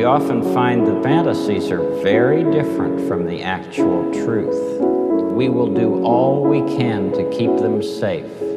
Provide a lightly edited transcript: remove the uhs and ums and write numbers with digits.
we often find the fantasies are very different from the actual truth. We will do all we can to keep them safe.